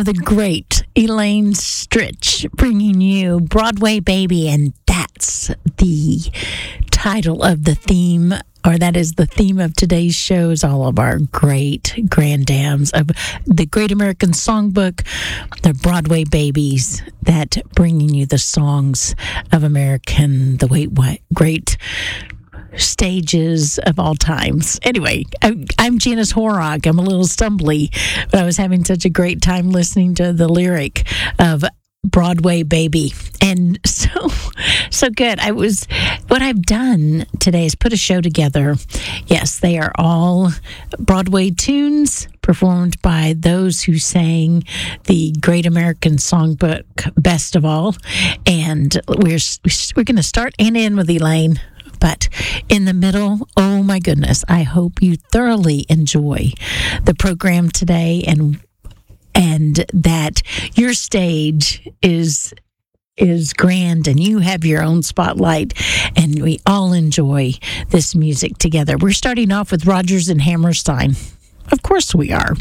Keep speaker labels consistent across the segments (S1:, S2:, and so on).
S1: know, the great Elaine Stritch bringing you Broadway Baby, and that's the title of the theme, or that is the theme of today's show, is all of our great grandams of the Great American Songbook, the Broadway Babies, that bringing you the songs of the great stages of all times. Anyway, I'm Janice Horrock. I'm a little stumbly, but I was having such a great time listening to the lyric of Broadway Baby. And so good. What I've done today is put a show together. Yes, they are all Broadway tunes performed by those who sang the Great American Songbook best of all. And we're going to start and end with Elaine. But in the middle, oh my goodness, I hope you thoroughly enjoy the program today, and that your stage is grand and you have your own spotlight, and we all enjoy this music together. We're starting off with Rodgers and Hammerstein. Of course we are.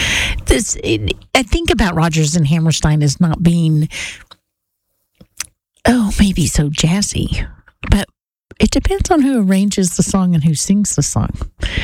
S1: I think about Rodgers and Hammerstein as not being, maybe so jazzy, but it depends on who arranges the song and who sings the song.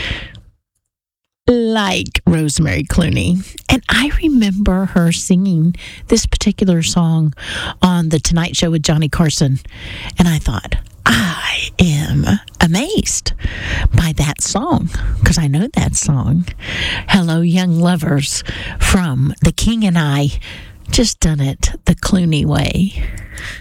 S1: Like Rosemary Clooney. And I remember her singing this particular song on The Tonight Show with Johnny Carson. And I thought, I am amazed by that song, because I know that song. Hello, Young Lovers, from The King and I, just done it the Clooney way.